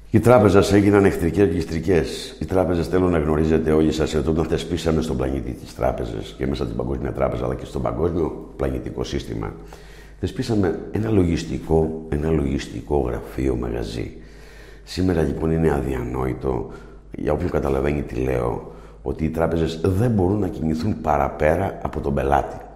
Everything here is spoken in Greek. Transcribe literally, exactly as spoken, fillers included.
Οι τράπεζες έγιναν εχθρικές και εχθρικές. Οι τράπεζες, θέλω να γνωρίζετε όλοι σας, ότι όταν θεσπίσαμε στον πλανήτη τις τράπεζες και μέσα στην Παγκόσμια Τράπεζα αλλά και στο παγκόσμιο πλανητικό σύστημα, θεσπίσαμε ένα λογιστικό, ένα λογιστικό γραφείο μαγαζί. Σήμερα λοιπόν είναι αδιανόητο, για όποιον καταλαβαίνει τι λέω, ότι οι τράπεζες δεν μπορούν να κινηθούν παραπέρα από τον πελάτη.